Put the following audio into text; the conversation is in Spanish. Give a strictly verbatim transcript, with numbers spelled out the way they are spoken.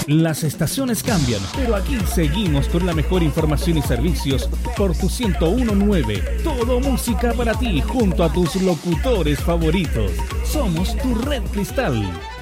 Las estaciones cambian, pero aquí seguimos con la mejor información y servicios por tu ciento uno punto nueve. Todo música para ti junto a tus locutores favoritos. Somos tu Red Cristal.